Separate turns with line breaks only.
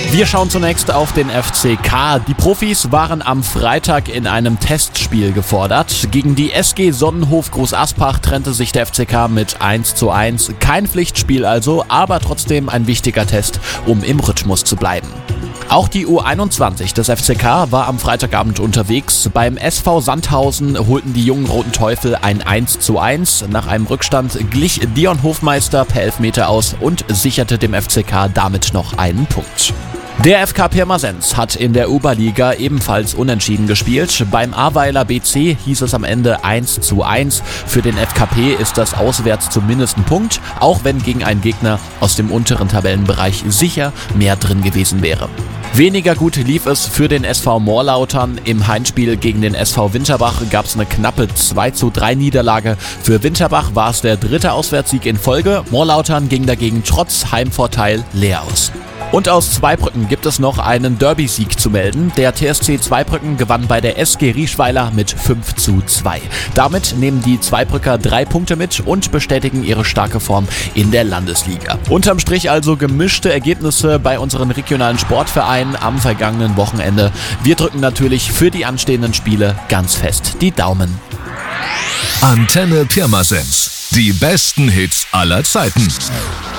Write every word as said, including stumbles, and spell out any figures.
Wir schauen zunächst auf den F C K. Die Profis waren am Freitag in einem Testspiel gefordert. Gegen die S G Sonnenhof Groß Aspach trennte sich der F C K mit eins zu eins. Kein Pflichtspiel also, aber trotzdem ein wichtiger Test, um im Rhythmus zu bleiben. Auch die U einundzwanzig des F C K war am Freitagabend unterwegs. Beim S V Sandhausen holten die jungen Roten Teufel ein eins zu eins. Nach einem Rückstand glich Dion Hofmeister per Elfmeter aus und sicherte dem F C K damit noch einen Punkt. Der F K Pirmasens hat in der Oberliga ebenfalls unentschieden gespielt. Beim Ahrweiler B C hieß es am Ende eins zu eins. Für den F K P ist das auswärts zumindest ein Punkt, auch wenn gegen einen Gegner aus dem unteren Tabellenbereich sicher mehr drin gewesen wäre. Weniger gut lief es für den S V Morlautern. Im Heimspiel gegen den S V Winterbach gab es eine knappe zwei zu drei Niederlage. Für Winterbach war es der dritte Auswärtssieg in Folge. Morlautern ging dagegen trotz Heimvorteil leer aus. Und aus Zweibrücken gibt es noch einen Derby-Sieg zu melden. Der T S C Zweibrücken gewann bei der S G Rieschweiler mit fünf zu zwei. Damit nehmen die Zweibrücker drei Punkte mit und bestätigen ihre starke Form in der Landesliga. Unterm Strich also gemischte Ergebnisse bei unseren regionalen Sportvereinen am vergangenen Wochenende. Wir drücken natürlich für die anstehenden Spiele ganz fest die Daumen.
Antenne Pirmasens. Die besten Hits aller Zeiten.